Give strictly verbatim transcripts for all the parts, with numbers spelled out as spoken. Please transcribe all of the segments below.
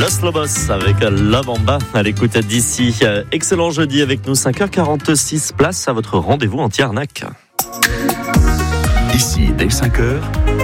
Los Lobos avec La Bamba à l'écoute d'ici. Excellent jeudi avec nous, cinq heures quarante-six, place à votre rendez-vous anti-arnaque. Ici, dès cinq heures.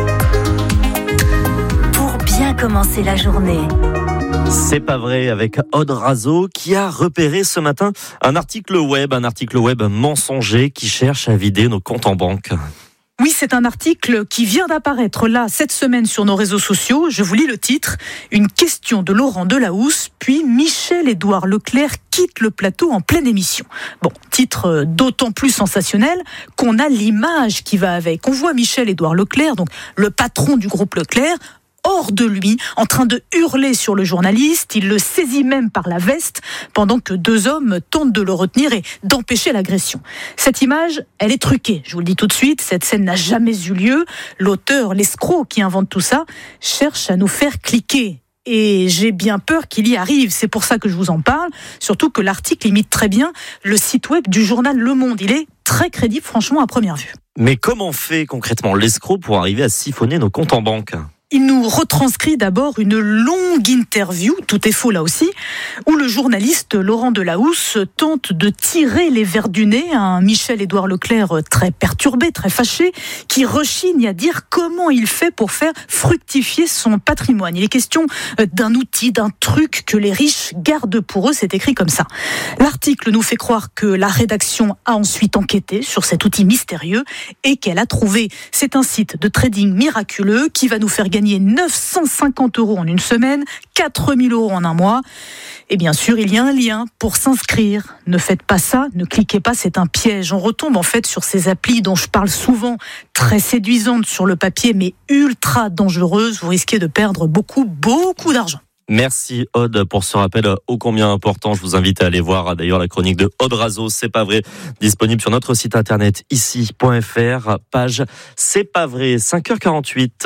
Pour bien commencer la journée. C'est pas vrai avec Aude Razo qui a repéré ce matin un article web, un article web mensonger qui cherche à vider nos comptes en banque. Oui, c'est un article qui vient d'apparaître là, cette semaine sur nos réseaux sociaux. Je vous lis le titre. Une question de Laurent Delahousse, puis Michel-Édouard Leclerc quitte le plateau en pleine émission. Bon, titre d'autant plus sensationnel qu'on a l'image qui va avec. On voit Michel-Édouard Leclerc, donc le patron du groupe Leclerc, hors de lui, en train de hurler sur le journaliste. Il le saisit même par la veste pendant que deux hommes tentent de le retenir et d'empêcher l'agression. Cette image, elle est truquée. Je vous le dis tout de suite, cette scène n'a jamais eu lieu. L'auteur, l'escroc qui invente tout ça, cherche à nous faire cliquer. Et j'ai bien peur qu'il y arrive. C'est pour ça que je vous en parle. Surtout que l'article imite très bien le site web du journal Le Monde. Il est très crédible, franchement, à première vue. Mais comment fait concrètement l'escroc pour arriver à siphonner nos comptes en banque ? Il nous retranscrit d'abord une longue interview, tout est faux là aussi, où le journaliste Laurent Delahousse tente de tirer les vers du nez à un Michel-Édouard Leclerc très perturbé, très fâché, qui rechigne à dire comment il fait pour faire fructifier son patrimoine. Il est question d'un outil, d'un truc que les riches gardent pour eux, c'est écrit comme ça. L'article nous fait croire que la rédaction a ensuite enquêté sur cet outil mystérieux et qu'elle a trouvé. C'est un site de trading miraculeux qui va nous faire gagner neuf cent cinquante euros en une semaine, quatre mille euros en un mois. Et bien sûr, il y a un lien pour s'inscrire. Ne faites pas ça, ne cliquez pas, c'est un piège. On retombe en fait sur ces applis dont je parle souvent, très séduisantes sur le papier, mais ultra dangereuses. Vous risquez de perdre beaucoup, beaucoup d'argent. Merci Aude pour ce rappel ô combien important. Je vous invite à aller voir d'ailleurs la chronique de Aude Razo, C'est pas vrai, disponible sur notre site internet ici point f r, page C'est pas vrai, cinq heures quarante-huit.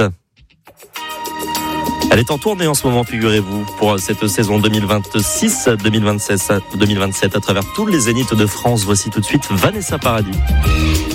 Elle est en tournée en ce moment, figurez-vous, pour cette saison deux mille vingt-six deux mille vingt-sept à travers tous les zéniths de France. Voici tout de suite Vanessa Paradis.